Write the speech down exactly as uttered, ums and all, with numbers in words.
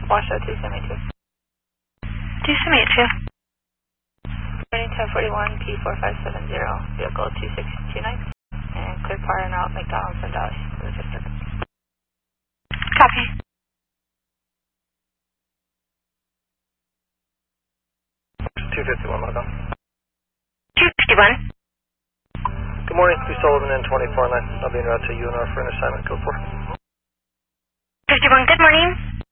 Washoe two seventy-two. two seventy-two. Turning ten forty-one P four five seven zero, vehicle two six two nine, and clear par and out McDonald's and Dallas. Copy. two fifty-one, Marco. two fifty-one. Good morning, three Sullivan and twenty-four nine. I'll be en route to U N R for an assignment. Go for. fifty-one, good morning.